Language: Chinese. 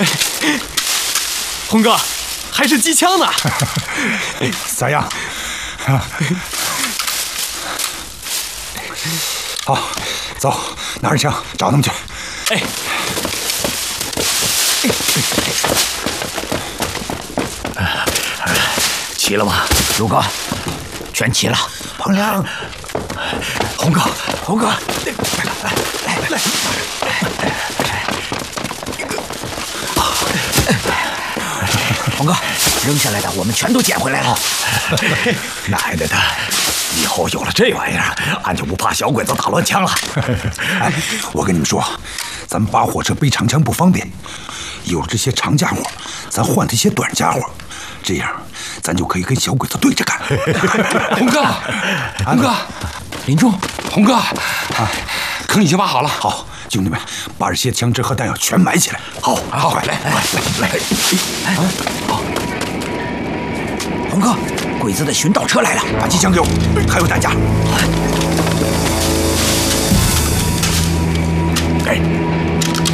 红哥，还是机枪呢。 咋样？好，走，拿着枪找他们去。 哎。 齐了吗，卢哥？全齐了。彭良，红哥，红哥，来。红哥，扔下来的我们全都捡回来了。奶奶的，以后有了这玩意儿，俺就不怕小鬼子打乱枪了。 哎，我跟你们说，咱们扒火车背长枪不方便，有了这些长家伙，咱换这些短家伙，这样咱就可以跟小鬼子对着干。 红哥，红哥，林中，红哥，坑已经挖好了。 好，兄弟们，把这些枪支和弹药全埋起来。 好，快来，好。红哥，鬼子的寻道车来了， 把机枪给我，还有弹夹。